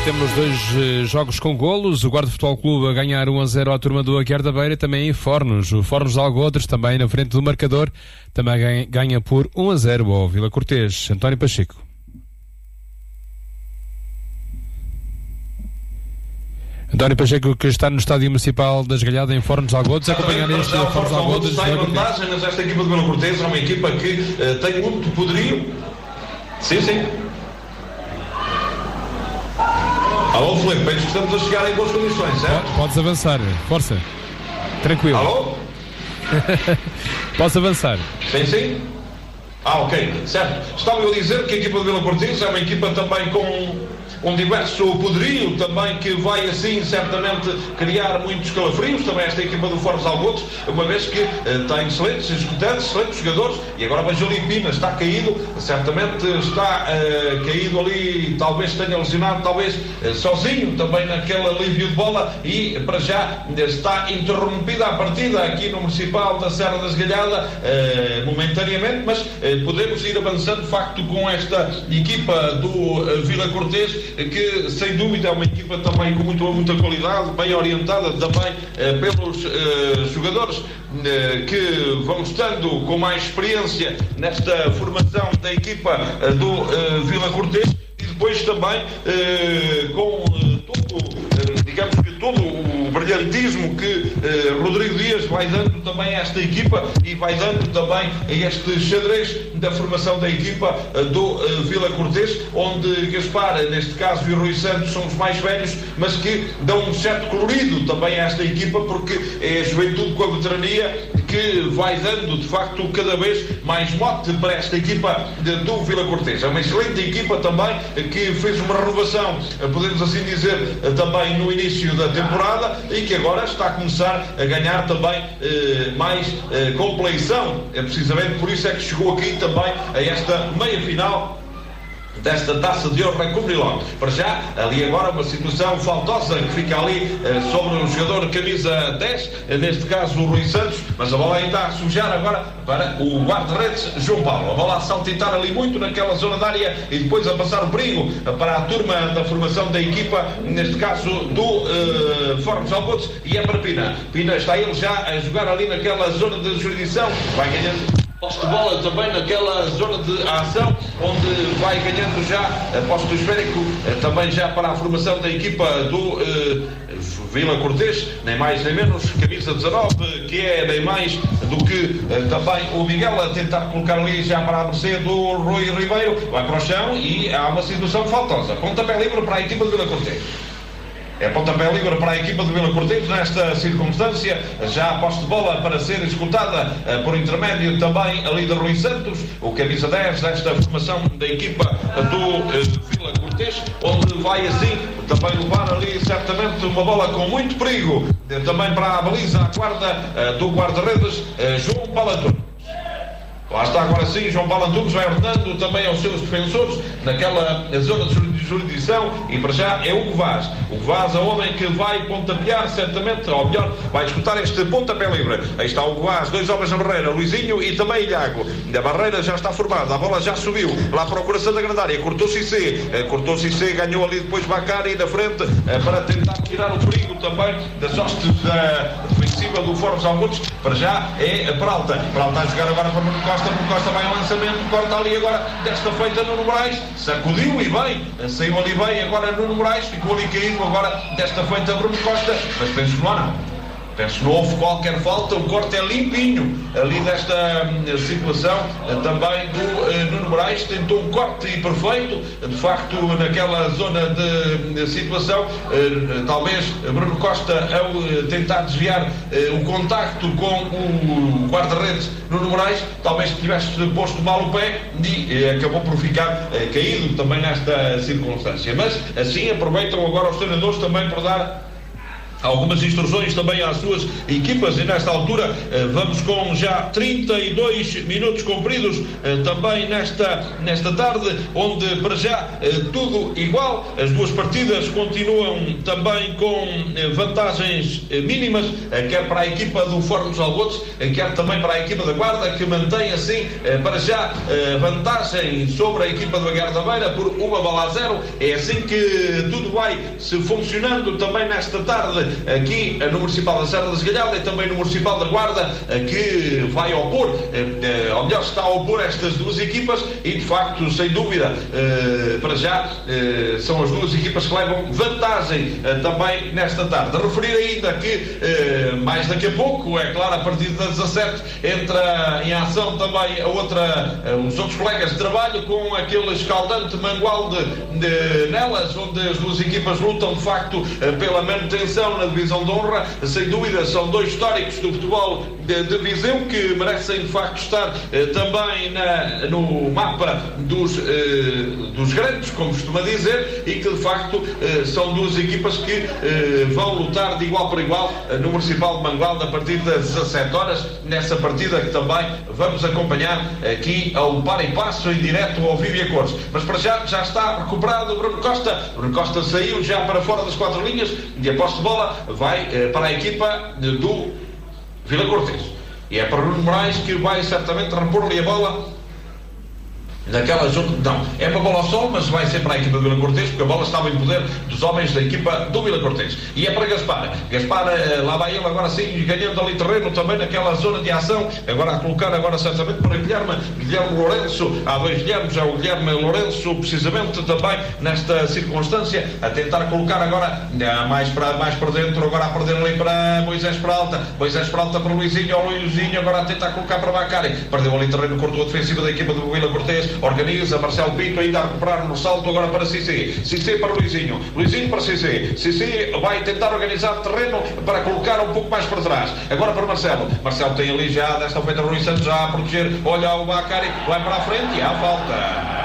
temos 2 jogos com golos. O Guarda Futebol Clube a ganhar 1-0 à turma do Aguiar da Beira, também em Fornos. O Fornos de Algodres, também na frente do marcador, também ganha por 1-0 ao Vila Cortês. António Pacheco. António Pacheco, que está no Estádio Municipal das Galhadas, em Fornos de Algodres, acompanhar este Fornos de Algodres. Está em vantagem, mas esta equipa do Vila Cortês é uma equipa que tem muito poderio. Sim. Alô, Filipe, penso que estamos a chegar em boas condições, certo? Podes avançar, força. Tranquilo. Alô? Podes avançar. Sim. Ok, certo. Estava eu a dizer que a equipa do Vila Cortês é uma equipa também com um diverso poderio, também que vai assim certamente criar muitos calafrios, também esta equipa do Fornos Algodres, uma vez que tem excelentes executantes, excelentes jogadores, e agora vejo ali Pina, está caído, certamente está caído ali, talvez tenha lesionado, talvez sozinho, também naquele alívio de bola, e para já está interrompida a partida aqui no Municipal da Serra das Galhadas, momentaneamente, mas podemos ir avançando de facto com esta equipa do Vila Cortês, que sem dúvida é uma equipa também com muita qualidade, bem orientada também pelos jogadores que vão estando com mais experiência nesta formação da equipa do Vila Cortês, e depois também com todo o brilhantismo que Rodrigo Dias vai dando também a esta equipa, e vai dando também a este xadrez da formação da equipa do Vila Cortês, onde Gaspar, neste caso, e Rui Santos são os mais velhos, mas que dão um certo colorido também a esta equipa, porque é a juventude com a veterania que vai dando de facto cada vez mais mote para esta equipa do Vila Cortês. É uma excelente equipa também, que fez uma renovação, podemos assim dizer, também no início da temporada, e que agora está a começar a ganhar também mais compleição. É precisamente por isso é que chegou aqui também a esta meia-final desta Taça de Ouro em Cumriló. Para já, ali agora uma situação faltosa que fica ali sobre o jogador camisa 10, neste caso o Rui Santos, mas a bola ainda a sujar agora para o guarda-redes João Paulo. A bola a saltitar ali muito naquela zona de área, e depois a passar o perigo para a turma da formação da equipa, neste caso do Fornos Algodres, e é para Pina. Pina está ele já a jogar ali naquela zona de jurisdição, vai ganhando posse de bola também naquela zona de ação, onde vai ganhando já a posse do esférico, também já para a formação da equipa do Vila Cortês, nem mais nem menos, camisa 19, que é nem mais do que também o Miguel, a tentar colocar ali já para a mercê do Rui Ribeiro, vai para o chão e há uma situação faltosa. Pontapé livre para a equipa do Vila Cortês. É pontapé livre para a equipa do Vila Cortês nesta circunstância, já a posse de bola para ser executada por intermédio também ali de Rui Santos, o camisa 10 desta formação da equipa do Vila Cortês, onde vai assim também levar ali certamente uma bola com muito perigo, também para a baliza, a guarda do guarda-redes João Paulo. Lá está agora sim, João Paulo Antunes vai ordenando também aos seus defensores naquela zona de jurisdição, e para já é Hugo Vaz. Hugo Vaz é o homem que vai pontapear certamente, ou melhor, vai disputar este pontapé livre. Aí está o Hugo Vaz, 2 homens na barreira, Luizinho e também Ilhago. A barreira já está formada, a bola já subiu lá para o coração da grande área, cortou Cissé, ganhou ali depois Bacari na frente para tentar tirar o perigo também das hostes defensiva do Fornos Algodres. Para já é Peralta a jogar agora para Bruno Costa vai ao lançamento, corta ali agora desta feita Nuno Moraes, sacudiu e bem, saiu ali bem agora Nuno Moraes, ficou ali caído agora desta feita Bruno Costa, mas penso que não. Penso que não houve qualquer falta, o corte é limpinho ali desta situação também do Nuno Moraes, tentou um corte perfeito, de facto naquela zona de situação, talvez Bruno Costa ao tentar desviar o contacto com o guarda-redes Nuno Moraes, talvez tivesse posto mal o pé e acabou por ficar caído também nesta circunstância, mas assim aproveitam agora os treinadores também para dar algumas instruções também às suas equipas, e nesta altura vamos com já 32 minutos cumpridos também nesta tarde, onde para já tudo igual. As duas partidas continuam também com vantagens mínimas, quer para a equipa do Fornos Algotes, quer também para a equipa da Guarda, que mantém assim para já vantagem sobre a equipa do Aguiar da Beira por 1-0. É assim que tudo vai se funcionando também nesta tarde aqui no Municipal da Serra da Esgalhada e também no Municipal da Guarda, que vai opor, ou melhor, está a opor estas duas equipas, e de facto, sem dúvida, para já são as duas equipas que levam vantagem também nesta tarde. Referir ainda que mais daqui a pouco, é claro, a partir das 17, entra em ação também os outros colegas de trabalho, com aquele escaldante mangual de Nelas, onde as duas equipas lutam de facto pela manutenção na divisão de honra. Sem dúvida, são dois históricos do futebol de Viseu, que merecem de facto estar também no mapa dos grandes, como costuma dizer, e que de facto são duas equipas que vão lutar de igual para igual no Municipal de Mangualde a partir das 17 horas, nessa partida que também vamos acompanhar aqui ao par e passo, em direto, ao vivo e a cores. Mas para já está recuperado o Bruno Costa. Bruno Costa saiu já para fora das 4 linhas e a posse de bola vai para a equipa do Vila Cortês. E é para Bruno Moraes, que vai certamente repor-lhe a bola naquela zona. Não, é uma bola ao sol, mas vai ser para a equipa do Vila Cortês, porque a bola estava em poder dos homens da equipa do Vila Cortês. E é para Gaspar. Gaspar, lá vai ele agora sim, ganhando ali terreno também naquela zona de ação. Agora a colocar certamente para Guilherme Lourenço. Há dois Guilhermes, é o Guilherme Lourenço, precisamente também nesta circunstância, a tentar colocar agora mais para dentro, agora a perder ali para Moisés Peralta. Moisés Peralta para Luizinho, o Luizinho agora a tentar colocar para Bacari. Perdeu ali terreno, cortou a defensiva da equipa do Vila Cortês. Organiza Marcelo Pinto ainda a recuperar no salto agora para Cissé. Cissé para Luizinho. Luizinho para Cissé. Cissé vai tentar organizar terreno para colocar um pouco mais para trás. Agora para Marcelo. Marcelo tem ali já, desta feita, Rui Santos já a proteger. Olha o Bacari, vai para a frente e há falta.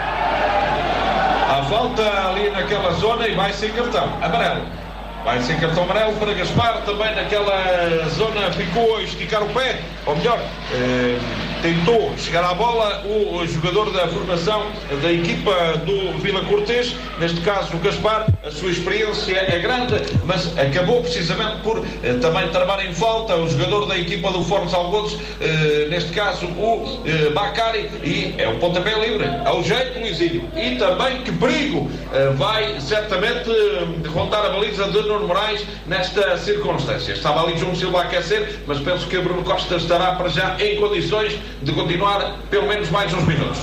Há falta ali naquela zona e vai sem cartão amarelo. Vai ser cartão amarelo para Gaspar, também naquela zona ficou a esticar o pé, ou melhor, tentou chegar à bola o jogador da formação da equipa do Vila Cortês, neste caso o Gaspar. A sua experiência é grande, mas acabou precisamente por também tramar em falta o jogador da equipa do Fornos Algotes, neste caso o Bacari, e é um pontapé livre, ao jeito, Luizinho. E também que perigo vai certamente rondar a baliza de Nuno Moraes nesta circunstância. Estava ali João Silva a aquecer, mas penso que Bruno Costa estará para já em condições de continuar pelo menos mais uns minutos.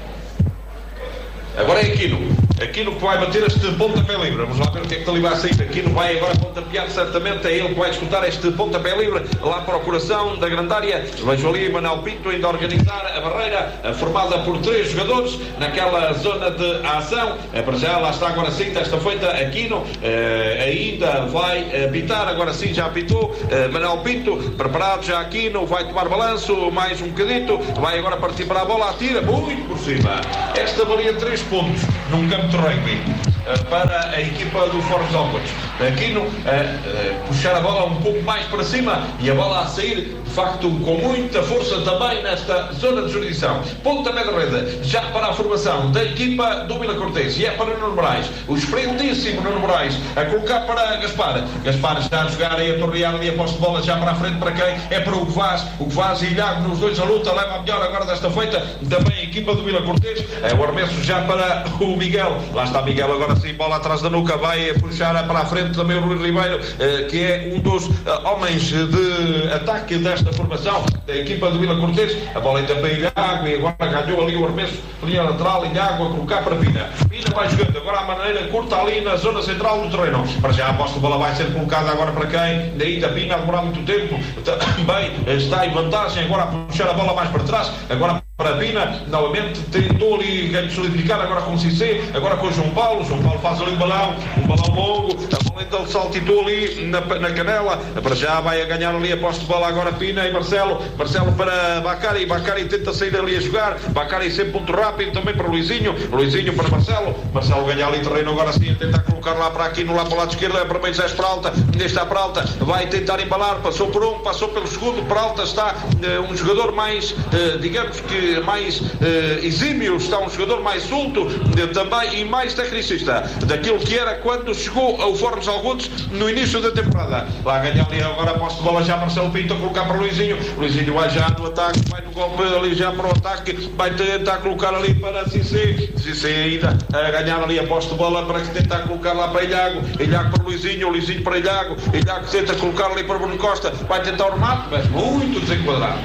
Agora é Aquino que vai bater este pontapé livre. Vamos lá ver o que é que ali vai sair. Aquino vai agora pontapear, certamente é ele que vai disputar este pontapé livre lá para o coração da grande área. Vejo ali Manuel Pinto ainda a organizar a barreira, formada por 3 jogadores naquela zona de ação. Para já, lá está agora sim, desta feita Aquino ainda vai apitar, agora sim já apitou. Manuel Pinto, preparado já. Aquino vai tomar balanço, mais um bocadito, vai agora partir para a bola, atira muito por cima. Esta valia 3 pontos num campo de rugby para a equipa do Fornos Algotes. Aquino puxar a bola um pouco mais para cima e a bola a sair de facto com muita força também nesta zona de jurisdição. Pontapé de rede já para a formação da equipa do Vila Cortês, e é para Nuno Moraes, o experientíssimo Nuno Moraes, a colocar para Gaspar. Gaspar já a jogar e a torrear ali a posse de bola já para a frente, para quem? É para o Vaz e Ilhago, nos dois a luta, leva a melhor agora desta feita também a equipa do Vila Cortês. O arremesso já para o Miguel, lá está Miguel agora sim, bola atrás da nuca, vai puxar para a frente também o Rui Ribeiro, que é um dos homens de ataque desta formação da equipa do Vila Cortês. A bola ainda para Ilhago e agora ganhou ali o arremesso, linha lateral, Ilhago a colocar para Pina. Pina vai jogando agora à maneira curta ali na zona central do terreno. Para já a posse de bola vai ser colocada agora para quem? Ainda Pina a demorar muito tempo, também está em vantagem agora a puxar a bola mais para trás, agora para Pina, novamente tentou ali solidificar agora com o Cissé, agora com o João Paulo faz ali um balão longo, a bola então saltitou ali na canela. Para já vai a ganhar ali a posse de bola agora Pina e Marcelo para Bacari tenta sair ali a jogar, Bacari sempre muito rápido também para Luizinho para Marcelo ganha ali terreno agora sim, tenta colocar colocar lá para aqui, no lado para o lado esquerdo, é para Moisés Peralta, está Peralta, vai tentar embalar, passou por um, passou pelo segundo, Peralta está um jogador mais, digamos que mais exímio, está um jogador mais solto também e mais tecnicista daquilo que era quando chegou ao Fornos Algodos no início da temporada. Lá ganha ali agora a posse de bola já Marcelo Pinto a colocar para Luizinho vai já no ataque, vai no golpe ali já para o ataque, vai tentar colocar ali para Cissé ainda a ganhar ali a posse de bola para tentar colocar lá para Ilhago para Luizinho para Ilhago tenta colocar ali para Bruno Costa, vai tentar o remate, mas muito desenquadrado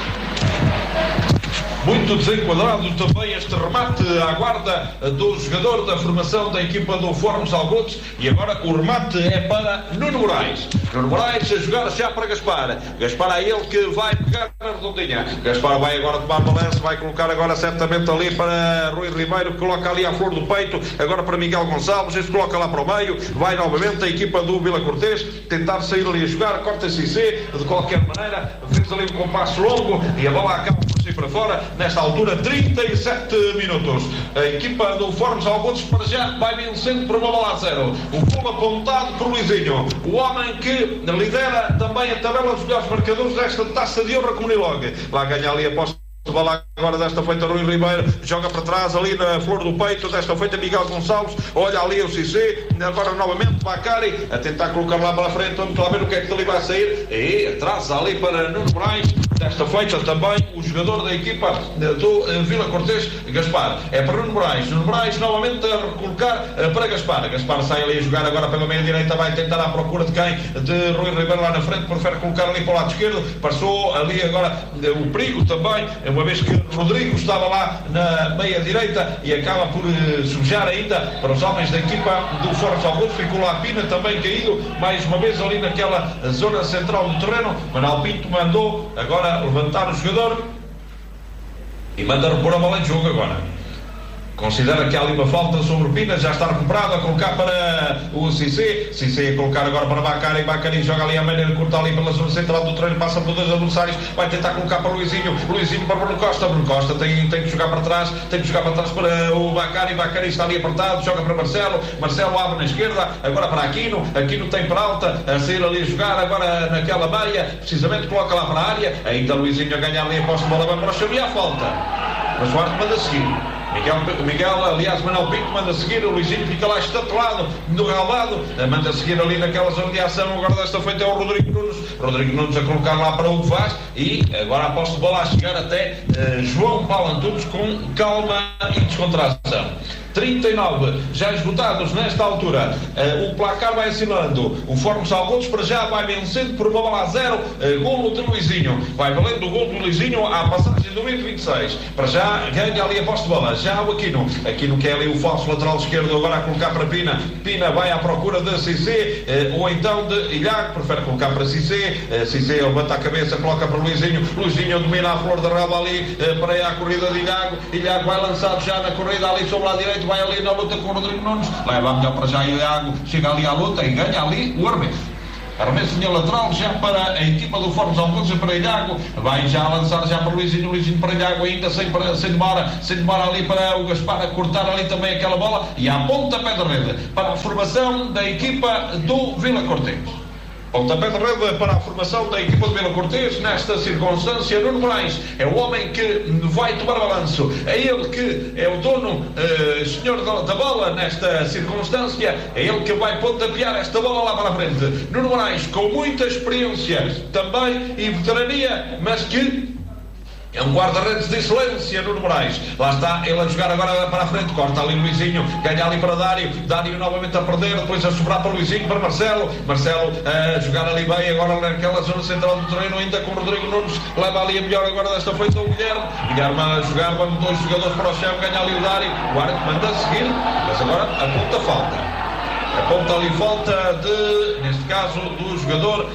também este remate à guarda do jogador da formação da equipa do Fornos Algodos. E agora o remate é para Nuno Moraes a jogar já para Gaspar é ele que vai pegar na redondinha. Gaspar vai agora tomar balanço, vai colocar agora certamente ali para Rui Ribeiro, que coloca ali à flor do peito, agora para Miguel Gonçalves, este coloca lá para o meio, vai novamente a equipa do Vila Cortês tentar sair ali a jogar, corta Cissé, de qualquer maneira fez ali um compasso longo e a bola acaba por sair para fora. Nesta altura, 37 minutos. A equipa do Fornos Algodos para já vai vencendo por 1-0. O gol apontado por Luizinho, o homem que lidera também a tabela dos melhores marcadores desta Taça de Honra Comunilog. Lá ganha ali a posse de bola agora desta feita Rui Ribeiro, joga para trás ali na flor do peito, desta feita Miguel Gonçalves, olha ali o Cissé, agora novamente Bacari a tentar colocar lá para a frente, vamos lá ver o que é que ali vai sair, e atrás ali para Nuno Moraes, desta feita também o jogador da equipa do Vila Cortês, Gaspar, é para Nuno Moraes novamente a recolocar para Gaspar sai ali a jogar agora pela meia direita, vai tentar à procura de quem? De Rui Ribeiro lá na frente, prefere colocar ali para o lado esquerdo, passou ali agora o perigo também, uma vez que Rodrigo estava lá na meia direita e acaba por sujar ainda para os homens da equipa do Fornos Algodos, ficou lá a Pina também caído, mais uma vez ali naquela zona central do terreno. Manuel Pinto mandou agora levantar o jogador e manda repor a bola em jogo agora. Considera que há ali uma falta sobre o Pina, já está recuperado, a colocar para o Cissé a colocar agora para Bacari joga ali a maneira curta ali pela zona central do treino, passa por dois adversários, vai tentar colocar para Luizinho para Bruno Costa tem que jogar para trás, para o Bacari está ali apertado, joga para Marcelo abre na esquerda, agora para Aquino tem Peralta a sair ali a jogar, agora naquela meia, precisamente coloca lá para a área, ainda Luizinho a ganhar ali a posse de bola, vai para o chão e há falta, mas o árbitro manda seguir. Manuel Pinto manda seguir, o Luizinho fica lá estatelado no relvado, manda seguir ali naquela zona de ação, agora desta feita é o Rodrigo Nunes a colocar lá para o Vaz e agora a posse de bola a chegar até João Paulo Antunes com calma e descontração. 39 já esgotados nesta altura, o placar vai assinando, o Fornos Algodos para já vai vencendo por 1-0, golo de Luizinho, vai valendo o golo de Luizinho à passagem do 26, para já ganha ali a posse de bola, já o Aquino que é ali o falso lateral esquerdo, agora a colocar para Pina vai à procura de Cissé, ou então de Ilhago, prefere colocar para Cissé levanta a cabeça, coloca para Luizinho domina a flor da relva ali, para aí a corrida de Ilhago vai lançado já na corrida ali sobre a direita, vai ali na luta com o Rodrigo Nunes, leva melhor para já Ilhago, chega ali à luta e ganha ali o arremesso linha lateral já para a equipa do Fornos Algodos e para Ilhago, vai já lançar já para Luizinho para Ilhago ainda sem demora ali para o Gaspar a cortar ali também aquela bola e a pontapé de rede para a formação da equipa do Vila Cortês. Pontapé de rede para a formação da equipa do Vila Cortês. Nesta circunstância, Nuno Moraes é o homem que vai tomar balanço. É ele que é o dono, senhor da bola nesta circunstância. É ele que vai pontapear esta bola lá para a frente. Nuno Moraes, com muita experiência também e veterania, mas que é um guarda-redes de excelência, Nuno Moraes. Lá está ele a jogar agora para a frente. Corta ali Luizinho, ganha ali para Dário novamente a perder, depois a sobrar para Luizinho, para Marcelo a jogar ali bem, agora naquela zona central do terreno, ainda com o Rodrigo Nunes, leva ali a melhor agora desta feita o Guilherme a jogar, vamos dois jogadores para o chão, ganha ali o Dário, o árbitro manda a seguir, mas agora aponta falta ali falta neste caso do jogador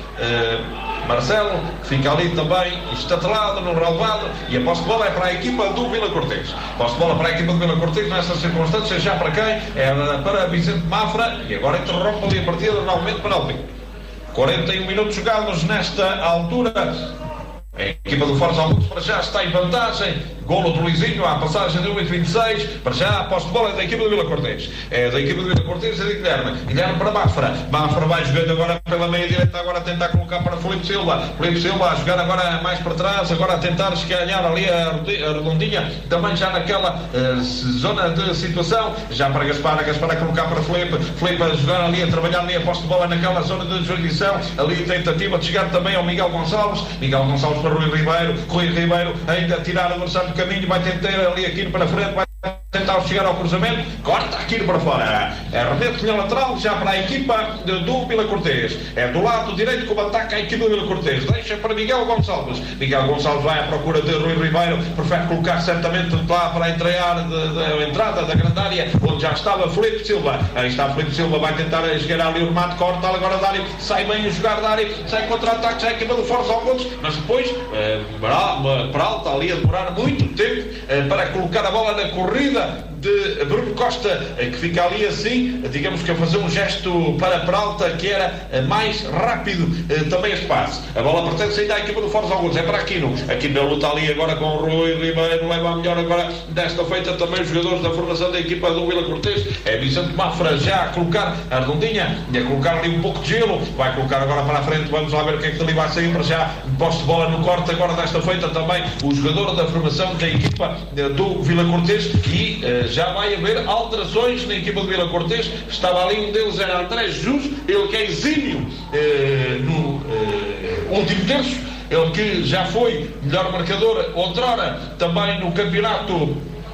Marcelo, que fica ali também estatelado no relvado, e a posse de bola é para a equipa do Vila Cortês. Posse de bola para a equipa do Vila Cortês, nesta circunstância, já para quem? É para Vicente Mafra, e agora interrompe ali a partida novamente para Alvim. 41 minutos jogados nesta altura. A equipa do Fornos Algodos para já está em vantagem golo do Luizinho, à passagem de 1:26, para já a posse de bola é da equipa do Vila Cortês. É da equipa do Vila Cortês, é de Guilherme para Mafra. Mafra vai jogando agora pela meia direita, agora a tentar colocar para Filipe Silva. Filipe Silva a jogar agora mais para trás, agora a tentar escanhar ali a redondinha, também já naquela zona de situação, já para Gaspar a colocar para Filipe a jogar ali, a trabalhar ali a posse de bola naquela zona de jurisdição, ali tentativa de chegar também ao Miguel Gonçalves para Rui Ribeiro ainda tirar o adversário do caminho, vai tentar ali aqui para frente, vai tentar chegar ao cruzamento, corta aqui para fora, remete na lateral já para a equipa do Vila Cortês, é do lado direito como ataca a equipa do Vila Cortês, deixa para Miguel Gonçalves vai à procura de Rui Ribeiro, prefere colocar certamente lá para a entrada da grande área, onde já estava Filipe Silva, aí está Filipe Silva, vai tentar chegar ali o remate, corta agora da área, sai bem a jogar da área, sai contra-ataque, já a equipa do Forza Algodos, mas depois Peralta ali a demorar muito tempo para colocar a bola na corrida de Bruno Costa, que fica ali assim, digamos que a fazer um gesto para Peralta que era mais rápido também este passe. A bola pertence ainda à equipa do Forza Algodos, é para Aquino luta ali agora com o Rui Ribeiro, leva a melhor agora desta feita também os jogadores da formação da equipa do Vila Cortês, é Vicente Mafra já a colocar a redondinha e a colocar ali um pouco de gelo, vai colocar agora para a frente, vamos lá ver o que é que ali vai sair para já, posse de bola no corte agora desta feita também o jogador da formação da equipa do Vila Cortês e já vai haver alterações na equipa do Vila Cortês, estava ali um deles era André Jesus, ele que é exímio no último terço, ele que já foi melhor marcador outrora também no campeonato,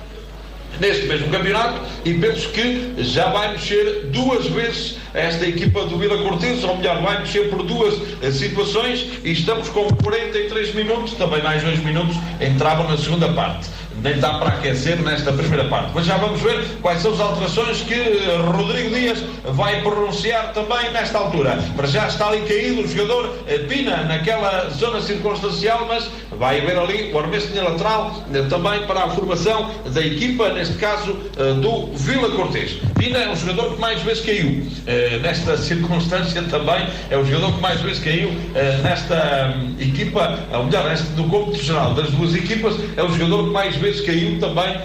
neste mesmo campeonato, e penso que já vai mexer duas vezes esta equipa do Vila Cortês, ou melhor, vai mexer por duas situações e estamos com 43 minutos, também mais 2 minutos entravam na segunda parte. Nem dá para aquecer nesta primeira parte, mas já vamos ver quais são as alterações que Rodrigo Dias vai pronunciar também nesta altura. Para já está ali caído o jogador Pina naquela zona circunstancial, mas vai haver ali o arremesso na lateral também para a formação da equipa, neste caso do Vila Cortês. Pina é um jogador que mais vezes caiu nesta circunstância, também é o jogador que mais vezes caiu nesta equipa, ou melhor, no cômputo geral das duas equipas, é o jogador que mais vezes caiu também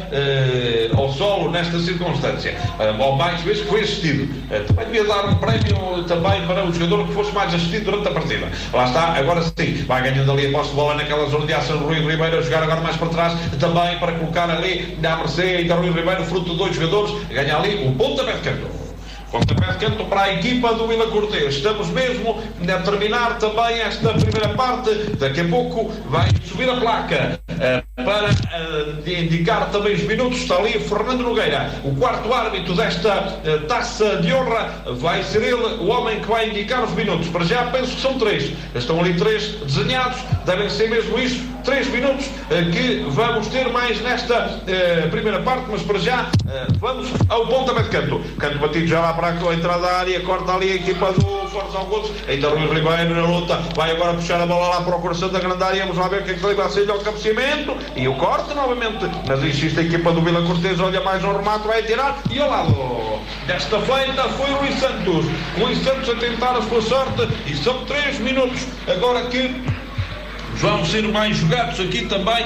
ao solo nesta circunstância, ou mais vezes foi assistido. Também devia dar um prémio também para o jogador que fosse mais assistido durante a partida. Lá está, agora sim, vai ganhando ali a posse de bola naquela zona de ação. Rui Ribeiro a jogar agora mais para trás, também para colocar ali na mercê e da Rui Ribeiro, fruto de 2 jogadores, ganha ali o pontapé de canto. Pontapé de canto para a equipa do Vila Cortês. Estamos mesmo a terminar também esta primeira parte. Daqui a pouco vai subir a placa para indicar também os minutos. Está ali Fernando Nogueira, o quarto árbitro desta taça de honra. Vai ser ele o homem que vai indicar os minutos. Para já penso que são 3. Estão ali 3 desenhados. Devem ser mesmo isso. 3 minutos que vamos ter mais nesta primeira parte, mas para já vamos ao pontapé de canto. Canto batido já lá para a entrada da área, corta ali a equipa do Forza Algodos, ainda Rui Ribeiro na luta, vai agora puxar a bola lá para o coração da grande área, vamos lá ver o que é que ele vai sair ao cabeceamento, e o corte novamente, mas insiste a equipa do Vila Cortês, olha mais um remate, vai atirar, e ao lado desta feita foi Luís Santos a tentar a sua sorte, e são 3 minutos, agora que vão ser mais jogados aqui também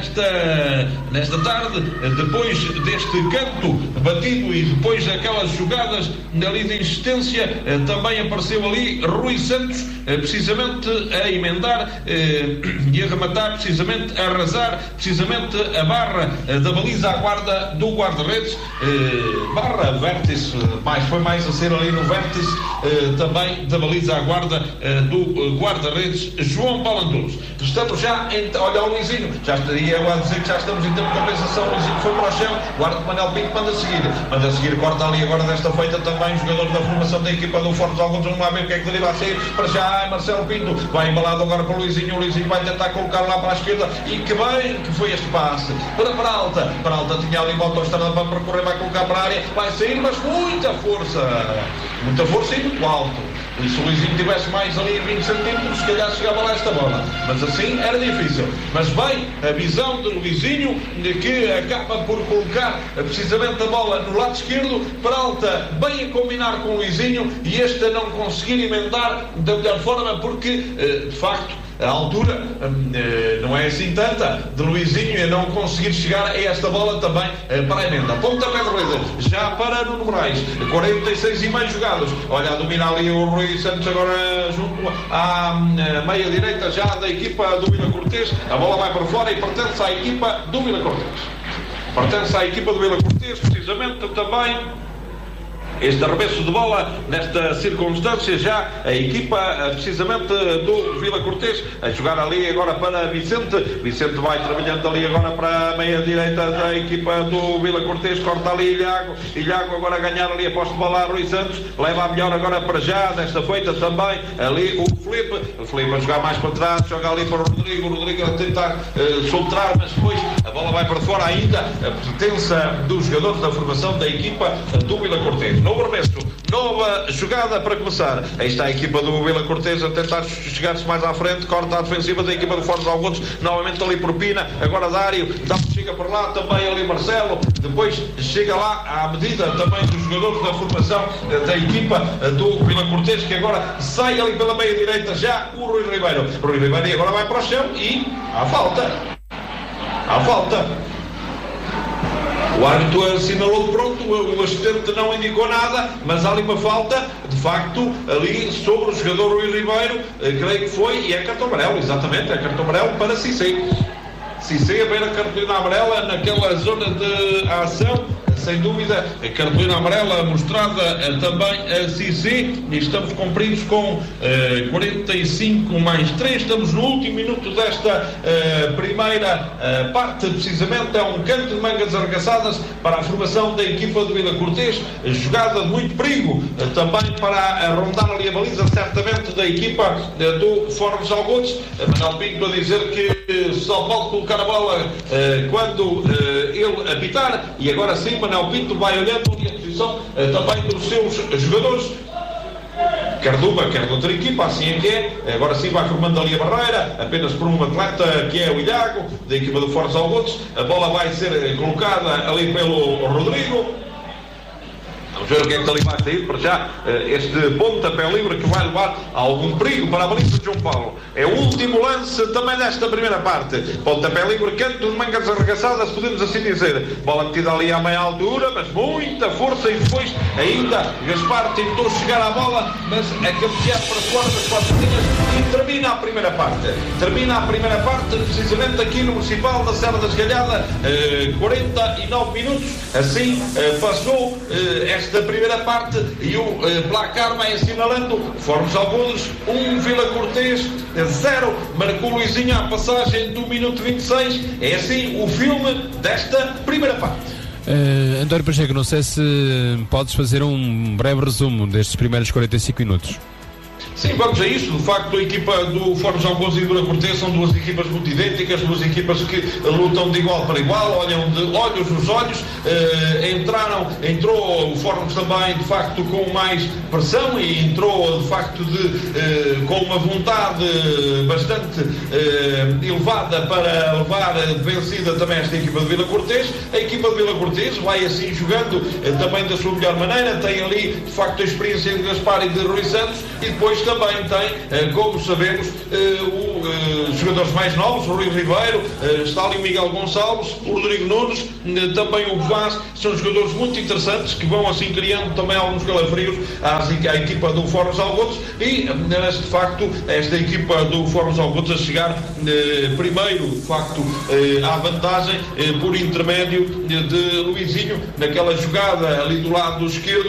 nesta tarde, depois deste canto batido e depois daquelas jogadas ali de insistência, também apareceu ali Rui Santos, precisamente a emendar e a rematar, precisamente a arrasar, precisamente a barra da baliza à guarda do guarda-redes, barra vértice, foi mais a ser ali no vértice também da baliza à guarda do guarda-redes João Paulo Antunes. Estamos já olha o Luizinho, já estaria eu a dizer que já estamos em tempo de compensação. O Luizinho foi para o chão, guarda de Manuel Pinto, manda a seguir, corta ali agora desta feita também jogador da formação da equipa do Fortes Algodos. Vamos lá ver o que é que dele vai sair. Para já é Marcelo Pinto, vai embalado agora para o Luizinho vai tentar colocar lá para a esquerda, e que bem que foi este passe para Peralta tinha ali volta ao estrada para percorrer, vai colocar para a área, vai sair, mas muita força e muito alto. E se o Luizinho tivesse mais ali 20 centímetros, se calhar chegava lá esta bola, mas assim era difícil. Mas bem, a visão de Luizinho, que acaba por colocar precisamente a bola no lado esquerdo, Peralta bem a combinar com o Luizinho, e este a não conseguir emendar da melhor forma, porque de facto a altura não é assim tanta de Luizinho a não conseguir chegar a esta bola também para a emenda. Pontapé de Reza, já para Nuno Moraes, 46 e mais jogados. Olha, a dominar ali o Rui Santos agora junto à meia direita já da equipa do Vila Cortês. A bola vai para fora e pertence à equipa do Vila Cortês. Pertence à equipa do Vila Cortês, precisamente também. Este arremesso de bola, nesta circunstância, já a equipa precisamente do Vila Cortês, a jogar ali agora para Vicente. Vicente vai trabalhando ali agora para a meia direita da equipa do Vila Cortês, corta ali Ilhago. Ilhago agora a ganhar ali a posse de bola a Rui Santos, leva a melhor agora para já, desta feita também ali o Filipe a jogar mais para trás, joga ali para o Rodrigo a tentar soltar, mas depois a bola vai para fora ainda, a pertença dos jogadores da formação da equipa do Vila Cortês. Novo arremesso, nova jogada para começar. Aí está a equipa do Vila Cortês a tentar chegar-se mais à frente, corta a defensiva da equipa do Fornos Algodos, novamente ali por Pina, agora Dário, chega por lá também ali Marcelo, depois chega lá à medida também dos jogadores da formação da equipa do Vila Cortês, que agora sai ali pela meia direita já o Rui Ribeiro. Rui Ribeiro e agora vai para o chão e há falta. O árbitro assinalou pronto, o assistente não indicou nada, mas há ali uma falta, de facto, ali sobre o jogador Rui Ribeiro, creio que foi, e é cartão amarelo, exatamente, é cartão amarelo para Cissé. Cissé a ver a cartolina amarela naquela zona de ação, sem dúvida, a cartolina amarela mostrada também a Cissé, e estamos cumpridos com 45 mais 3, estamos no último minuto desta primeira parte, precisamente, é um canto de mangas arregaçadas para a formação da equipa do Vila Cortês, jogada de muito perigo, também para rondar ali a baliza, certamente, da equipa do Fornos Algodos. Manuel Pinto a dizer que só pode colocar a bola quando ele apitar, e agora sim Manuel Pinto vai olhando a posição também dos seus jogadores, quer de uma, quer de outra equipa, assim é que é. Agora sim vai formando ali a barreira, apenas por um atleta que é o Ilhago, da equipa do Fornos Algodos. A bola vai ser colocada ali pelo Rodrigo. Vamos ver o que é que ali vai sair para já. Este pontapé livre que vai levar a algum perigo para a baliza de João Paulo. É o último lance também desta primeira parte. Pontapé livre, canto de mangas arregaçadas, podemos assim dizer. Bola metida ali à meia altura, mas muita força, e depois ainda Gaspar tentou chegar à bola, mas é cabeceado para fora das quatro linhas e termina a primeira parte. Termina a primeira parte, precisamente aqui no Municipal da Serra da Esgalhada, 49 minutos. Assim passou esta primeira parte e o placar vai assinalando Fornos Algodos 1, Vila Cortês 0. Marcou Luizinho à passagem do minuto 26. É assim o filme desta primeira parte. António Pacheco, não sei se podes fazer um breve resumo destes primeiros 45 minutos. Sim, vamos a isso. De facto, a equipa do Fornos Algodos e do Vila Cortês são duas equipas muito idênticas, duas equipas que lutam de igual para igual, olham de olhos nos olhos. Entrou o Fornos também, de facto, com mais pressão, e entrou, de facto, com uma vontade bastante elevada para levar vencida também esta equipa de Vila Cortês. A equipa de Vila Cortês vai assim jogando também da sua melhor maneira, tem ali, de facto, a experiência de Gaspar e de Rui Santos, e depois também tem, como sabemos, os jogadores mais novos, o Rui Ribeiro, está ali o Miguel Gonçalves, o Rodrigo Nunes, também o Vaz. São jogadores muito interessantes que vão assim criando também alguns calafrios à equipa do Fornos Algodos, e de facto esta equipa do Fornos Algodos a chegar primeiro, de facto, à vantagem por intermédio de Luizinho naquela jogada ali do lado esquerdo.